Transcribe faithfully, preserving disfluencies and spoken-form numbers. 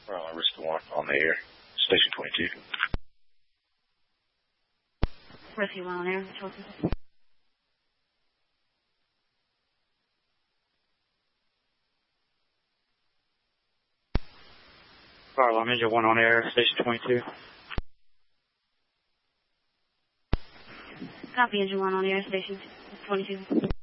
Well, risk one on the air, station twenty-two. Rescue one on air, Chelsea. Fire alarm engine one on air, station twenty-two. Copy, engine one on air, station twenty-two.